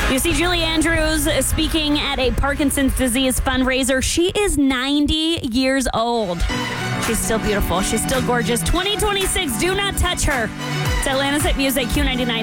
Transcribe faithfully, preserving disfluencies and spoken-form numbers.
You see Julie Andrews speaking at a Parkinson's disease fundraiser. She is ninety years old. She's still beautiful. She's still gorgeous. twenty twenty-six, do not touch her. It's Atlanta's Hit Music, Q ninety-nine.